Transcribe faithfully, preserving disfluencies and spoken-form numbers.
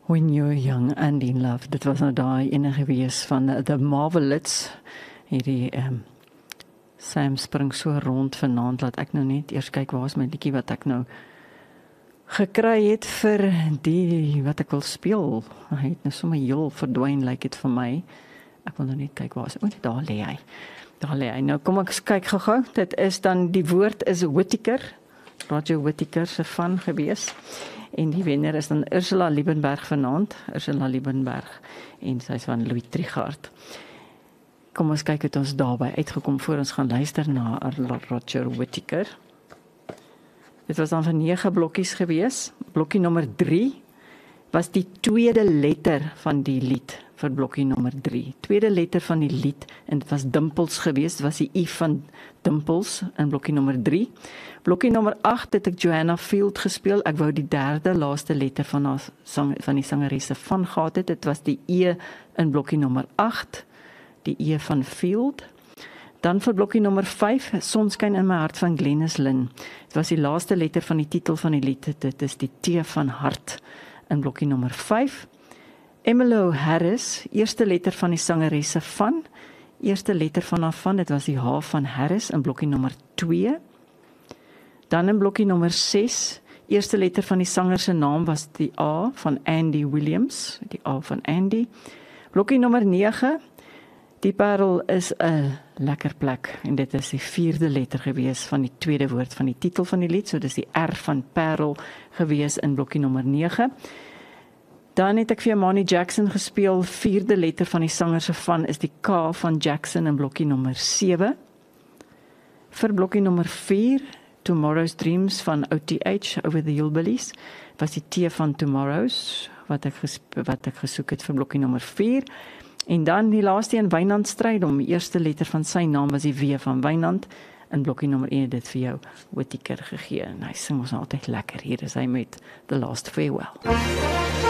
When You're Young and in Love. Dit was nou daai ene gewees van uh, The Marvelettes. Hierdie um, Sam spring so rond vanaand, laat ek nou net eers kyk waar is my liedjie wat ek nou gekry het vir die wat ek wil speel. Hy het nou sommer heel verdwyn, lyk dit vir my. Ek wil nou net kyk waar is. O, daar lê hy. Daar lê hy. Nou kom ek kyk gou-gou. Dit is dan die woord is Whittaker. Roger Whittaker se van gewees. En die wenner is dan Ursula Liebenberg vanaand. Ursula Liebenberg. En sy is van Louis Trichardt. Kom ons kyk het ons daarby uitgekom voor ons gaan luister na Roger Whittaker. Dit was dan van nege blokkies gewees. Blokkie nommer drie was die tweede letter van die lied vir blokkie nommer drie. Tweede letter van die lied en dit was Dimpels gewees. Dit was die I van Dimpels in blokkie nommer drie. Blokkie nommer agt het ek Joanna Field gespeel. Ek wou die derde laaste letter van haar sang, van die sangeresse van gehad het. Dit was die E in blokkie nommer agt. Die E van Field. Dan vir blokkie nommer vyf, Sonskyn in my hart van Glenys Lynn. Dit was die laaste letter van die titel van die lied. Dit is die T van hart in blokkie nommer vyf. Emmylou Harris, eerste letter van die sangeresse van. Eerste letter van haar van, dit was die H van Harris in blokkie nommer twee. Dan in blokkie nommer ses, eerste letter van die sanger se naam was die A van Andy Williams, die A van Andy. Blokkie nommer nege, die Parel is 'n lekker plek en dit is die vierde letter gewees van die tweede woord van die titel van die lied, so dis die R van Parel gewees in blokkie nommer nege. Dan het ek vir Manny Jackson gespeel, vierde letter van die sanger se van is die K van Jackson in blokkie nommer sewe. Vir blokkie nommer vier, Tomorrow's Dreams van O T H, Over the Hillbillies, was die T van Tomorrow's, wat ek, wat ek gesoek het vir blokkie nommer vier. En dan die laaste een, Wynand Strydom, die eerste letter van sy naam was die W van Wynand, in blokkie nommer een dit vir jou Whittaker gegee, en hy sing ons altyd lekker, hier is hy met The Last Farewell.